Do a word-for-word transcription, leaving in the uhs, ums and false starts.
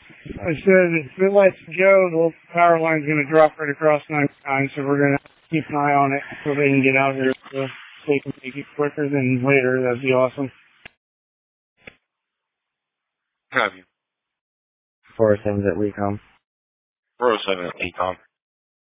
I said if it lets go, the power line's going to drop right across ninety-nine, so we're going to keep an eye on it so they can get out here so they can make it quicker than later. That'd be awesome. Have you? four oh seven's at WeCom. four oh seven at WeCom.